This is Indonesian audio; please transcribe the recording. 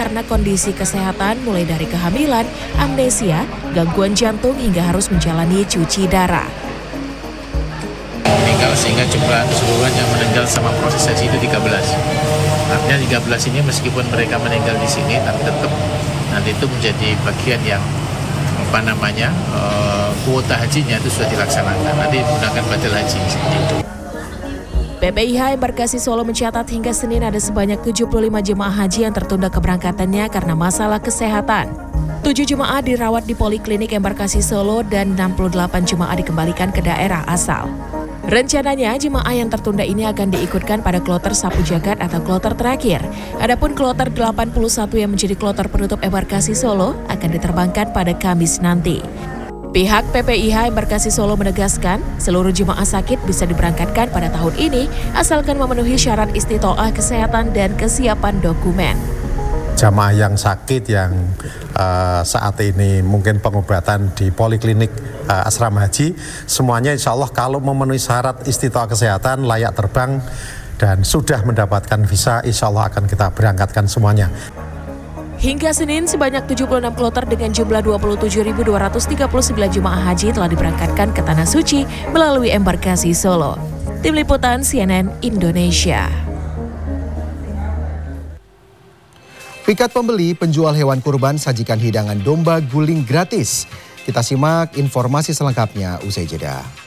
karena kondisi kesehatan mulai dari kehamilan, amnesia, gangguan jantung hingga harus menjalani cuci darah. Meninggal sehingga jumlah keseluruhan yang meninggal sama prosesnya itu 13. Artinya 13 ini meskipun mereka meninggal di sini, tapi tetap nanti itu menjadi bagian yang kuota hajinya itu sudah dilaksanakan. Nanti menggunakan badal haji seperti itu. PPIH Embarkasi Solo mencatat hingga Senin ada sebanyak 75 jemaah haji yang tertunda keberangkatannya karena masalah kesehatan. 7 jemaah dirawat di Poliklinik Embarkasi Solo dan 68 jemaah dikembalikan ke daerah asal. Rencananya jemaah yang tertunda ini akan diikutkan pada kloter Sapu Jagad atau kloter terakhir. Adapun kloter 81 yang menjadi kloter penutup Embarkasi Solo akan diterbangkan pada Kamis nanti. Pihak PPIH Embarkasi Solo menegaskan, seluruh jemaah sakit bisa diberangkatkan pada tahun ini asalkan memenuhi syarat istitoah kesehatan dan kesiapan dokumen. Jamaah yang sakit yang saat ini mungkin pengobatan di Poliklinik Asrama Haji, semuanya insya Allah kalau memenuhi syarat istitoah kesehatan, layak terbang, dan sudah mendapatkan visa, insya Allah akan kita berangkatkan semuanya. Hingga Senin, sebanyak 76 kloter dengan jumlah 27.239 jemaah haji telah diberangkatkan ke Tanah Suci melalui Embarkasi Solo. Tim Liputan CNN Indonesia. Pikat pembeli penjual hewan kurban sajikan hidangan domba guling gratis. Kita simak informasi selengkapnya usai jeda.